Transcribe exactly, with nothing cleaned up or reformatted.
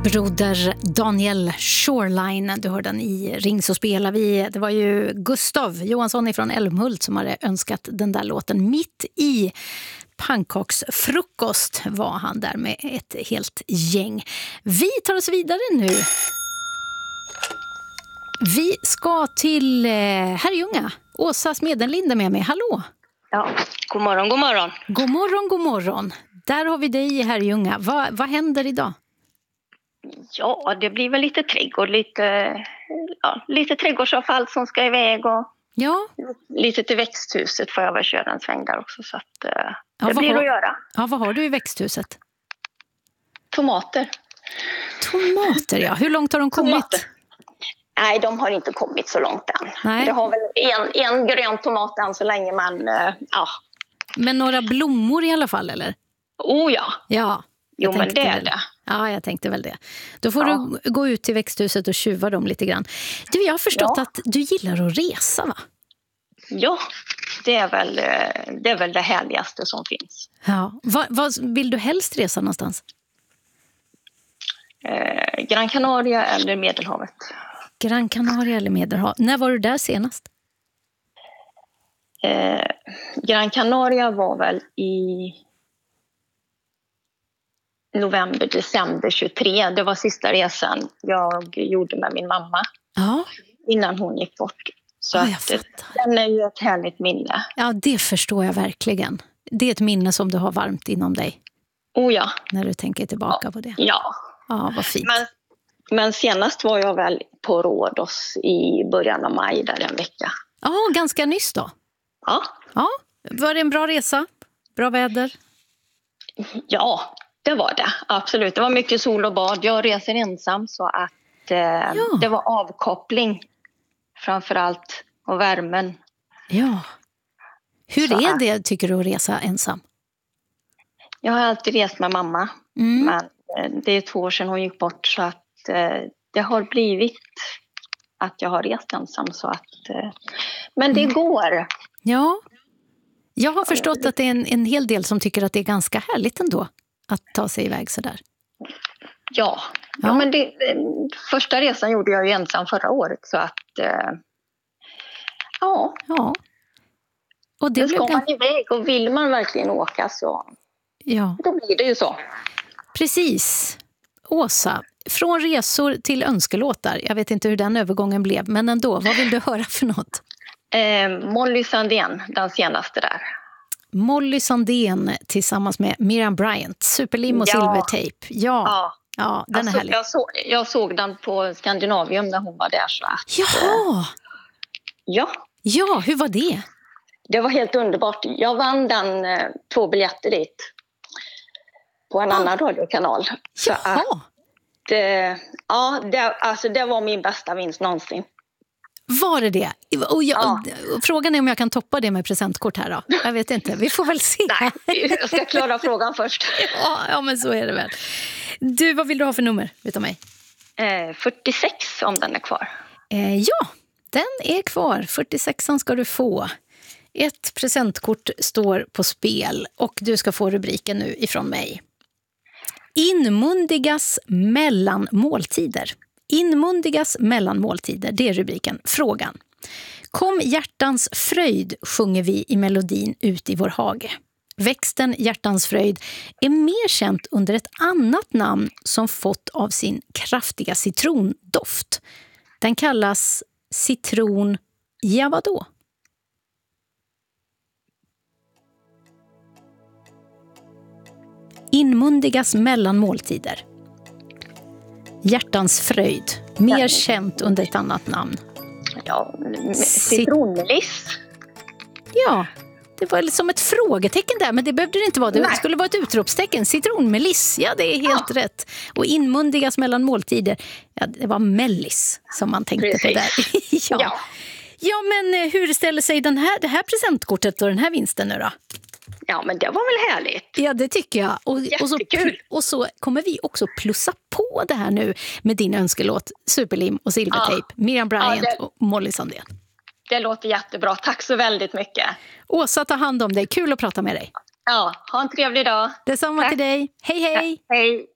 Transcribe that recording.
Broder Daniel Shoreline, du hörde den i Ring så spelar vi. Det var ju Gustav Johansson från Älmhult som hade önskat den där låten. Mitt i pannkaksfrukost var han där med ett helt gäng. Vi tar oss vidare nu. Vi ska till Herrljunga. Åsa Smedenlinde med mig. Hallå! Ja, god morgon, god morgon. God morgon, god morgon. Där har vi dig i Herrljunga. Va, vad händer idag? Ja, det blir väl lite trädgård, lite, ja, lite trädgårdsavfall som ska iväg och ja. lite till växthuset får jag väl köra en sväng där också så att uh, ja, det blir har, att göra. Ja, vad har du i växthuset? Tomater. Tomater, ja. Hur långt har de kommit? Tomater. Nej, de har inte kommit så långt än. Nej. Det har väl en, en grön tomat än så länge, men uh, ja. Men några blommor i alla fall, eller? Oh ja. Ja. Jo, men det är väl. det. Ja, jag tänkte väl det. Då får ja. du gå ut till växthuset och tjuva dem lite grann. Du, jag har förstått ja. att du gillar att resa, va? Ja, det är väl det, är väl det härligaste som finns. Ja. Vad, vad vill du helst resa någonstans? Eh, Gran Canaria eller Medelhavet. Gran Canaria eller Medelhavet. När var du där senast? Eh, Gran Canaria var väl i november, december tjugotre. Det var sista resan jag gjorde med min mamma. Ja. Innan hon gick bort. Så ja, att, den är ju ett härligt minne. Ja, det förstår jag verkligen. Det är ett minne som du har varmt inom dig. Oh ja. När du tänker tillbaka ja. på det. Ja. Ja, vad fint. Men, men senast var jag väl på Rhodos i början av maj där en vecka. Ja, ganska nyss då. Ja. Ja, var det en bra resa? Bra väder? Ja, det var det. Absolut. Det var mycket sol och bad. Jag reser ensam så att eh, ja. det var avkoppling framförallt och värmen. Ja. Hur så är att, det, tycker du, att resa ensam? Jag har alltid rest med mamma. Mm. Men eh, det är två år sedan hon gick bort så att eh, det har blivit att jag har rest ensam. Så att, eh, men det mm. går. Ja. Jag har förstått att det är en, en hel del som tycker att det är ganska härligt ändå att ta sig iväg så där. Ja, ja. ja men det, första resan gjorde jag ju ensam förra året så att eh, ja. Ja. Och det ska blev... man iväg och vill man verkligen åka så ja. då blir det ju så. Precis. Åsa, från resor till önskelåtar. Jag vet inte hur den övergången blev, men ändå, vad vill du höra för något? Eh, Molly Sandén, den senaste där. Molly Sandén tillsammans med Miriam Bryant, Superlim och ja. Silvertape. Ja, ja. ja den alltså, är härlig. Jag, så, jag såg den på Skandinavium när hon var där. Så att, Jaha! Eh, ja. Ja, hur var det? Det var helt underbart. Jag vann den eh, två biljetter dit. På en ah. annan radiokanal. Så Jaha! Att, eh, ja, det, alltså, det var min bästa vinst någonsin. Var det det? Och jag, ja. Frågan är om jag kan toppa det med presentkort här då. Jag vet inte, vi får väl se. Nej, jag ska klara frågan först. Ja, ja, men så är det väl. Du, vad vill du ha för nummer utav mig? Eh, fyrtiosex om den är kvar. Eh, ja, den är kvar. fyrtiosexan ska du få. Ett presentkort står på spel och du ska få rubriken nu ifrån mig. Inmundigas mellan måltider. Inmundigas mellan måltider, det är rubriken. Frågan. Kom hjärtans fröjd sjunger vi i melodin ut i vår hage. Växten hjärtans fröjd är mer känt under ett annat namn som fått av sin kraftiga citrondoft. Den kallas citron, ja vadå? Inmundigas mellan måltider. Hjärtans fröjd, mer känt under ett annat namn. Ja, citronmeliss. Ja, det var som ett frågetecken där, men det behövde det inte vara. Det Nej. skulle vara ett utropstecken. Citronmeliss, ja det är helt ja. rätt. Och inmundigas mellan måltider, ja det var mellis som man tänkte Precis. på där. ja. ja. Ja, men hur ställer sig den här, det här presentkortet och den här vinsten nu då? Ja, men det var väl härligt. Ja, det tycker jag. Och, och, så, och så kommer vi också plussa på det här nu med din önskelåt Superlim och Silvertape, ja. Miriam Bryant ja, det, och Molly Sandén. Det låter jättebra. Tack så väldigt mycket. Åsa, ta hand om dig. Kul att prata med dig. Ja, ha en trevlig dag. Detsamma Tack. till dig. Hej, hej. Ja, hej.